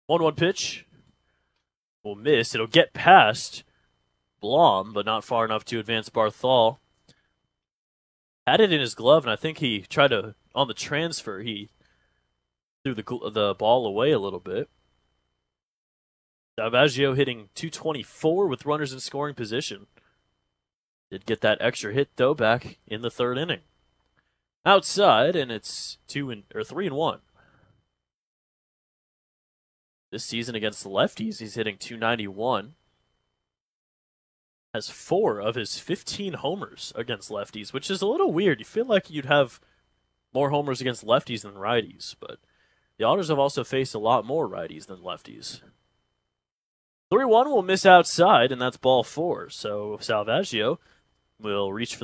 1-1 pitch will miss. It'll get past Blom, but not far enough to advance Barthol. Had it in his glove, and I think he tried to, on the transfer, he threw the ball away a little bit. Salvaggio hitting .224 with runners in scoring position. Did get that extra hit, though, back in the third inning. Outside, and it's 3-1. This season against the lefties, he's hitting .291. Has 4 of his 15 homers against lefties, which is a little weird. You feel like you'd have more homers against lefties than righties, but the Otters have also faced a lot more righties than lefties. 3-1 will miss outside, and that's ball 4. So Salvaggio will reach for